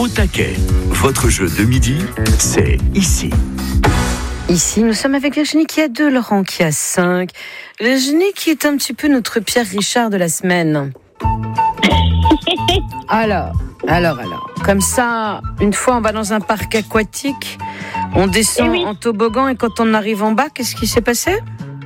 Au taquet, votre jeu de midi, c'est ici. Ici, nous sommes avec Virginie qui a 2, Laurent qui a 5. Virginie qui est un petit peu notre Pierre Richard de la semaine. Alors. Comme ça, une fois on va dans un parc aquatique, on descend en toboggan et quand on arrive en bas, qu'est-ce qui s'est passé ?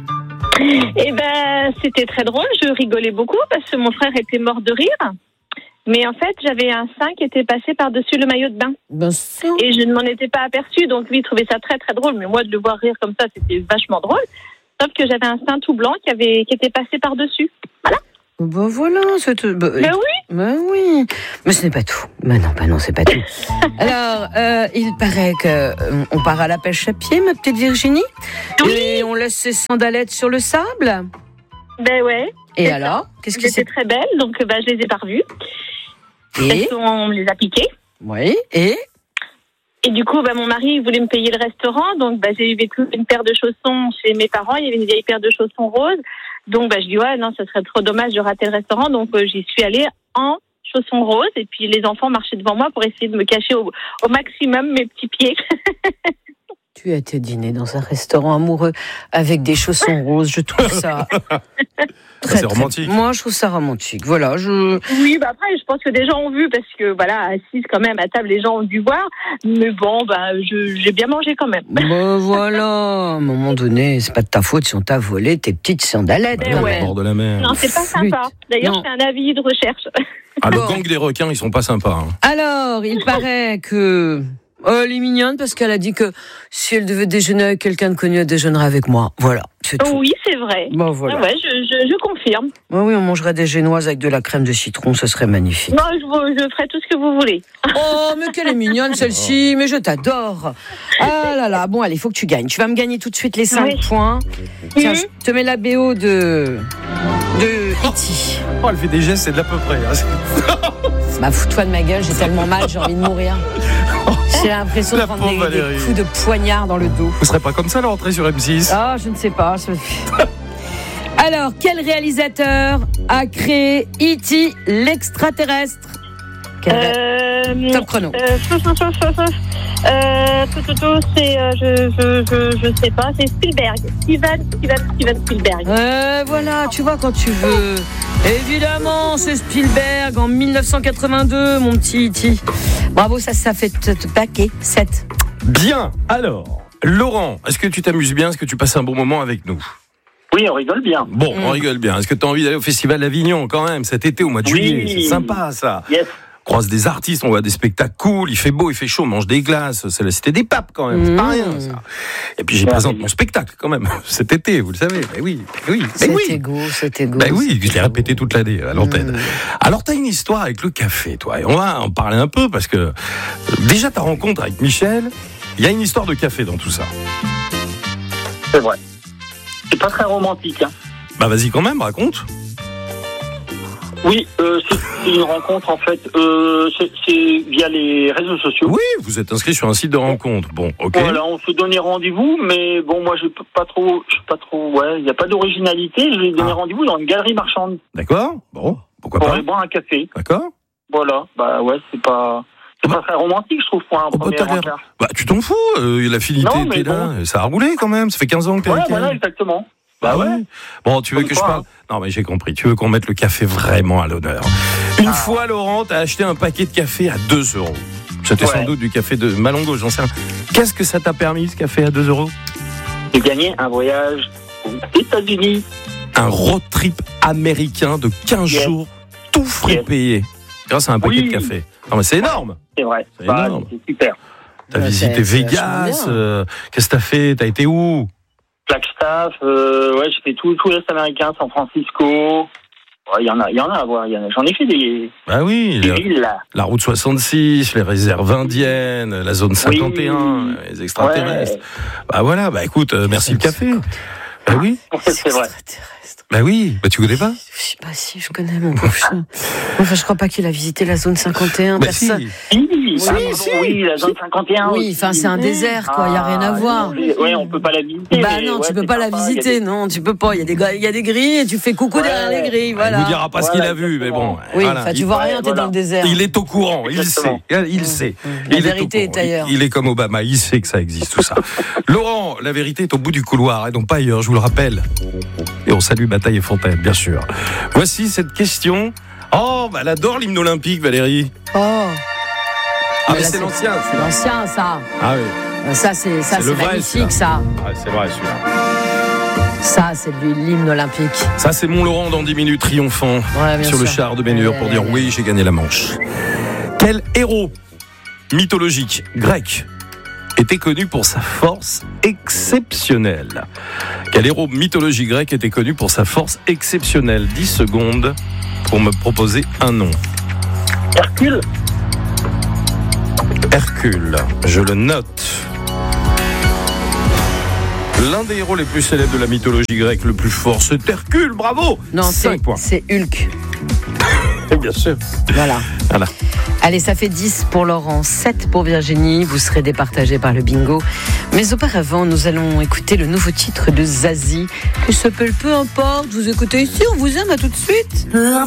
Eh ben, c'était très drôle, je rigolais beaucoup parce que mon frère était mort de rire. Mais en fait, j'avais un sein qui était passé par-dessus le maillot de bain. Et je ne m'en étais pas aperçue, donc lui, il trouvait ça très très drôle. Mais moi, de le voir rire comme ça, c'était vachement drôle. Sauf que j'avais un sein tout blanc qui était passé par-dessus. Voilà. Ben voilà, c'est tout. Ben oui. Mais ce n'est pas tout. Ben non, c'est pas tout. Alors, il paraît que on part à la pêche à pied, ma petite Virginie. Oui. Et on laisse ses sandalettes sur le sable. Ben ouais. Et alors, qu'est-ce qui s'est très belle, donc je les ai pas revues. Et on me les a piquées. Oui. Et du coup, mon mari voulait me payer le restaurant, donc j'ai vécu une paire de chaussons chez mes parents. Il y avait une vieille paire de chaussons roses. Donc, je dis, non, ça serait trop dommage de rater le restaurant. Donc, j'y suis allée en chaussons roses. Et puis, les enfants marchaient devant moi pour essayer de me cacher au maximum mes petits pieds. Tu as été dîner dans un restaurant amoureux avec des chaussons roses. Je trouve ça c'est romantique. Moi, je trouve ça romantique. Voilà. Oui, après, je pense que des gens ont vu parce que, assise quand même à table, les gens ont dû voir. Mais bon, j'ai bien mangé quand même. Voilà. À un moment donné, c'est pas de ta faute si on t'a volé tes petites sandalettes. Au bord de la mer. Non, c'est pas sympa. D'ailleurs, je fais un avis de recherche. Le gang des requins, ils sont pas sympas. Hein. Alors, il paraît que... elle est mignonne parce qu'elle a dit que si elle devait déjeuner avec quelqu'un de connu, elle déjeunerait avec moi. Voilà, c'est tout. Oui, c'est vrai. Bon, voilà. Ouais, je confirme. Oui, on mangerait des génoises avec de la crème de citron, ce serait magnifique. Non, je ferai tout ce que vous voulez. Oh, mais qu'elle est mignonne celle-ci, mais je t'adore. Ah là là, bon allez, il faut que tu gagnes. Tu vas me gagner tout de suite les 5 points. Tiens, je te mets la BO de E.T. Oh, elle fait des gestes, c'est de l'à peu près. Bah, fous-toi de ma gueule, j'ai tellement mal, j'ai envie de mourir. J'ai l'impression de prendre des coups de poignard dans le dos. Vous serez pas comme ça, la rentrée sur M6 ? Ah, je ne sais pas. Alors, quel réalisateur a créé E.T. l'extraterrestre ? Top chrono. Je sais pas, c'est Spielberg. Steven Spielberg. Voilà, tu vois quand tu veux. Évidemment, c'est Spielberg en 1982, mon petit E.T. Bravo, ça fait te paquet 7. Bien, alors, Laurent, est-ce que tu t'amuses bien ? Est-ce que tu passes un bon moment avec nous ? Oui, on rigole bien. Bon, on rigole bien. Est-ce que tu as envie d'aller au Festival d'Avignon quand même cet été au mois de juillet ? C'est sympa ça. Yes. On croise des artistes, on voit des spectacles cool, il fait beau, il fait chaud, on mange des glaces, c'est la cité des papes quand même, c'est pas rien ça. Et puis j'y présente mon spectacle quand même, cet été, vous le savez. Mais oui. C'était beau. Ben oui, je l'ai répété toute l'année à l'antenne. Alors t'as une histoire avec le café, toi, et on va en parler un peu parce que déjà ta rencontre avec Michel, il y a une histoire de café dans tout ça. C'est vrai. C'est pas très romantique, hein. Bah vas-y quand même, raconte. Oui, c'est une rencontre en fait, c'est via les réseaux sociaux. Oui, vous êtes inscrit sur un site de rencontre. Bon, ok. Voilà, on se donnait rendez-vous, mais bon, moi je suis pas trop, il n'y a pas d'originalité. Je lui ai donné rendez-vous dans une galerie marchande. D'accord. Bon, pourquoi pour pas. aller boire un café. D'accord. Voilà, c'est pas très romantique, je trouve, pour un premier encart. Bah, tu t'en fous, l'affinité était là, ça a roulé quand même, ça fait 15 ans que t'es avec elle. Voilà, exactement. Bah ouais. Bon, tu veux que je parle ? Non, mais j'ai compris. Tu veux qu'on mette le café vraiment à l'honneur. Une fois, Laurent, t'as acheté un paquet de café à 2 €. C'était sans doute du café de Malongo, j'en sais rien. Qu'est-ce que ça t'a permis, ce café à 2 €? J'ai gagné un voyage aux États-Unis. Un road trip américain de 15 jours, tout frais payé. Grâce à un paquet de café. Non, mais c'est énorme. C'est vrai. C'est énorme. C'est super. T'as visité Vegas. Qu'est-ce que t'as fait ? T'as été où ? Flagstaff, j'ai fait tout l'Est américain, San Francisco. Il y en a à voir. J'en ai fait des. Ah oui, des villes là. La route 66, les réserves indiennes, la zone 51, les extraterrestres. Ouais. Bah voilà, bah écoute, merci le café. Bah oui. C'est vrai. Bah oui, bah tu connais pas ? Bah si, je connais mon pauvre chat. Enfin, je crois pas qu'il a visité la zone 51. Bah si. Oui, la zone 51. Oui, enfin, c'est un désert, quoi. Il n'y a rien à voir. Oui, on peut pas la visiter. Bah non, tu peux pas la visiter, non, tu peux pas. Il y a des grilles et tu fais coucou derrière les grilles, voilà. Il vous dira pas ce qu'il a vu, mais bon. Oui, enfin, tu vois rien, t'es dans le désert. Il est au courant, il sait. Il sait. La vérité est ailleurs. Il est comme Obama, il sait que ça existe, tout ça. Laurent, la vérité est au bout du couloir et donc pas ailleurs, je vous le rappelle. Et on salue Bataille et Fontaine, bien sûr. Voici cette question. Oh, elle adore l'hymne olympique, Valérie. Oh. Ah, mais c'est l'ancien. C'est l'ancien, ça. Ah oui. Ça, c'est magnifique, ça. Ah, c'est vrai, celui-là. Ça, c'est l'hymne olympique. Ça, c'est mon Laurent dans 10 minutes, triomphant sur le char de Bénur pour dire oui, j'ai gagné la manche. Quel héros mythologique grec était connu pour sa force exceptionnelle? Quel héros mythologique grec était connu pour sa force exceptionnelle? 10 secondes pour me proposer un nom. Hercule. Hercule, je le note. L'un des héros les plus célèbres de la mythologie grecque, le plus fort, c'est Hercule, bravo. Non, 5 points. C'est Hulk. Bien sûr. Voilà. Allez, ça fait 10 pour Laurent, 7 pour Virginie. Vous serez départagés par le bingo. Mais auparavant, nous allons écouter le nouveau titre de Zazie, qui s'appelle Peu importe. Vous écoutez ici, on vous aime, à tout de suite.